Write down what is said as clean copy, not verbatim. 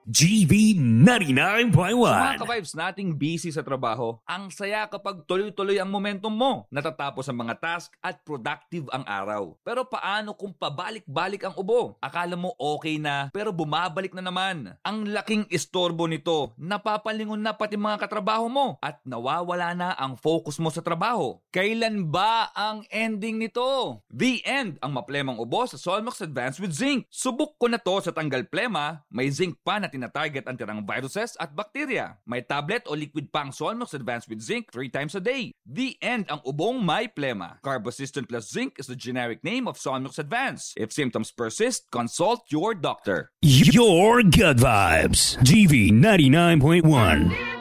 GV Sa 99.1. mga ka-vibes nating busy sa trabaho, ang saya kapag tuloy-tuloy ang momentum mo, natatapos ang mga task at productive ang araw. Pero paano kung pabalik-balik ang ubo? Akala mo okay na, pero bumabalik na naman. Ang laking istorbo nito, napapalingon na pati mga katrabaho mo at nawawala na ang focus mo sa trabaho. Kailan ba ang ending nito? The End ang maplemang ubo sa Solmox Advanced with Zinc. Subok ko na to sa tanggal plema, may zinc pa na tinatarget ang tirang viruses at bacteria. May tablet o liquid pang Solmox Advanced with Zinc 3 times a day. The End ang ubong may plema. Carbosystem plus zinc is the generic name of Solmox Advanced. If symptoms persist, consult your doctor. Your good vibes. GV 99.1.